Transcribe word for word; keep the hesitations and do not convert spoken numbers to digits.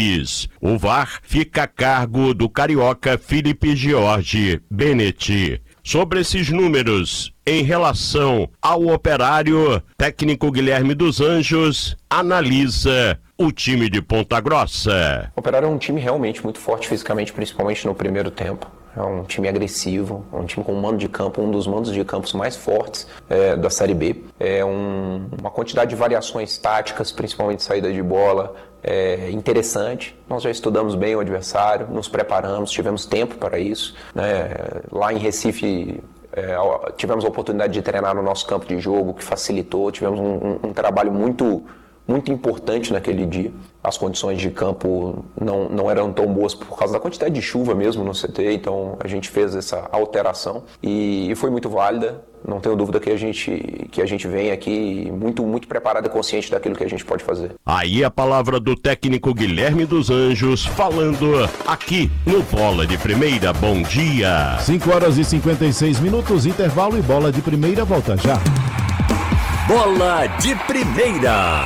Pires. O V A R fica a cargo do carioca Felipe Jorge Benetti. Sobre esses números, em relação ao Operário, técnico Guilherme dos Anjos analisa o time de Ponta Grossa. O Operário é um time realmente muito forte fisicamente, principalmente no primeiro tempo. É um time agressivo, é um time com um mando de campo, um dos mandos de campos mais fortes é, da Série B. É um, uma quantidade de variações táticas, principalmente saída de bola, é interessante. Nós já estudamos bem o adversário, nos preparamos, tivemos tempo para isso, né? Lá em Recife, é, tivemos a oportunidade de treinar no nosso campo de jogo, que facilitou, tivemos um, um, um trabalho muito... muito importante naquele dia. As condições de campo não, não eram tão boas por causa da quantidade de chuva mesmo no C T, então a gente fez essa alteração e, e foi muito válida. Não tenho dúvida que a gente, que a gente vem aqui muito, muito preparado e consciente daquilo que a gente pode fazer. Aí a palavra do técnico Guilherme dos Anjos falando aqui no Bola de Primeira. Bom dia! cinco horas e cinquenta e seis minutos, intervalo e Bola de Primeira volta já. Bola de Primeira.